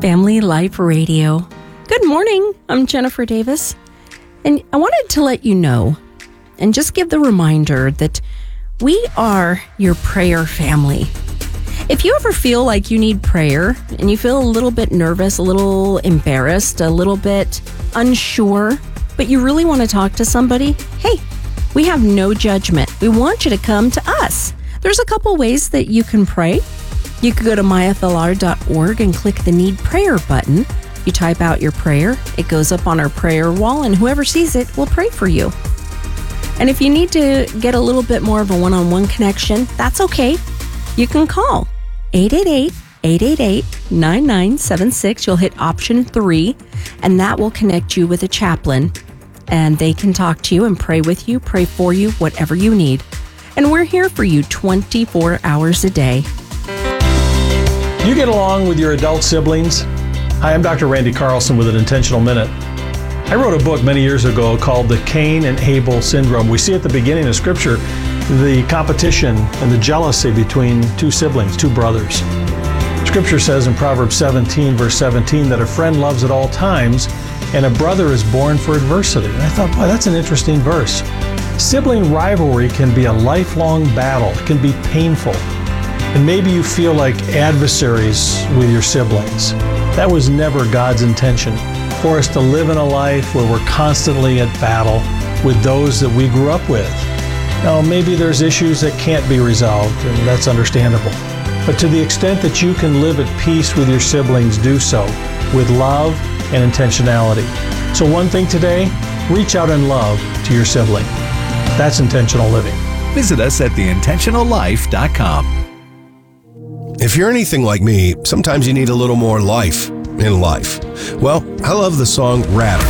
Family Life Radio. Good morning. I'm Jennifer Davis, and I wanted to let you know and just give the reminder that we are your prayer family. If you ever feel like you need prayer and you feel a little bit nervous, a little embarrassed, a little bit unsure, but you really want to talk to somebody, hey, we have no judgment. We want you to come to us. There's a couple ways that you can pray. You could go to myflr.org and click the Need Prayer button. You type out your prayer. It goes up on our prayer wall, and whoever sees it will pray for you. And if you need to get a little bit more of a one-on-one connection, that's okay. You can call 888-888-9976. You'll hit option 3, and that will connect you with a chaplain. And they can talk to you and pray with you, pray for you, whatever you need. And we're here for you 24 hours a day. Do you get along with your adult siblings? Hi, I'm Dr. Randy Carlson with an Intentional Minute. I wrote a book many years ago called The Cain and Abel Syndrome. We see at the beginning of Scripture the competition and the jealousy between two siblings, two brothers. Scripture says in Proverbs 17, verse 17, that a friend loves at all times and a brother is born for adversity. And I thought, boy, that's an interesting verse. Sibling rivalry can be a lifelong battle. It can be painful. And maybe you feel like adversaries with your siblings. That was never God's intention, for us to live in a life where we're constantly at battle with those that we grew up with. Now, maybe there's issues that can't be resolved, and that's understandable. But to the extent that you can live at peace with your siblings, do so with love and intentionality. So one thing today, reach out in love to your sibling. That's intentional living. Visit us at theintentionallife.com. If you're anything like me, sometimes you need a little more life in life. Well, I love the song Rattle.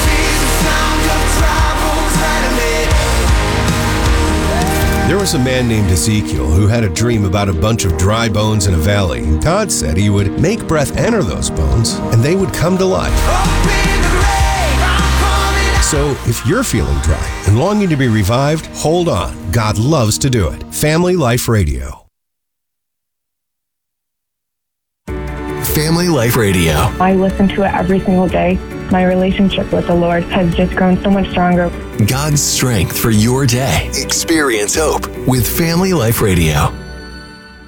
There was a man named Ezekiel who had a dream about a bunch of dry bones in a valley. God said he would make breath enter those bones and they would come to life. So if you're feeling dry and longing to be revived, hold on. God loves to do it. Family Life Radio. Family Life Radio. I listen to it every single day. My relationship with the Lord has just grown so much stronger. God's strength for your day. Experience hope with Family Life Radio.